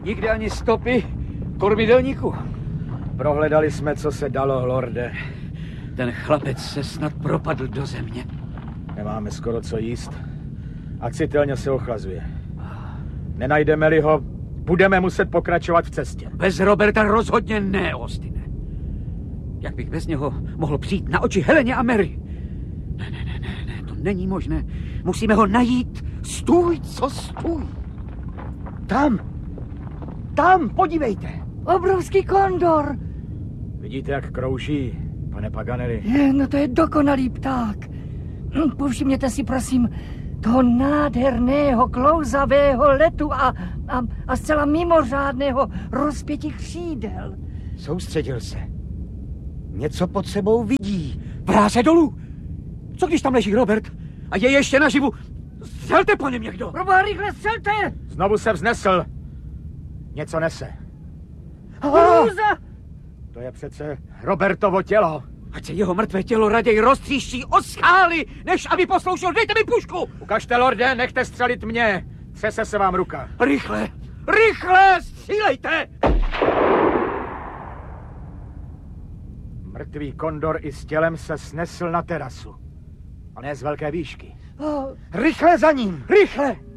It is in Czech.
Nikde ani stopy kormidelníku. Prohledali jsme, co se dalo, lorde. Ten chlapec se snad propadl do země. Nemáme skoro co jíst. A citelně se ochlazuje. Nenajdeme-li ho, budeme muset pokračovat v cestě. Bez Roberta rozhodně ne, Austine. Jak bych bez něho mohl přijít na oči Heleně a Mary? Ne, to není možné. Musíme ho najít. Stůj, co stůj. Tam, podívejte. Obrovský kondor. Vidíte, jak krouží, pane Paganelli? No to je dokonalý pták. Povšimněte si, prosím, toho nádherného, klouzavého letu a zcela mimořádného rozpětí křídel. Soustředil se. Něco pod sebou vidí. Vrá se dolů. Co když tam leží Robert a je ještě naživu? Střelte po něm někdo. Proboha, rychle střelte! Znovu se vznesl. Něco nese. Hrůza! To je přece Robertovo tělo. Ať se jeho mrtvé tělo raději roztříští o skály, než aby posloušel. Dejte mi pušku! Ukažte, lorde, nechte střelit mě. Třese se vám ruka. Rychle! Rychle! Střílejte! Mrtvý kondor i s tělem se snesl na terasu. A ne z velké výšky. Rychle za ním! Rychle!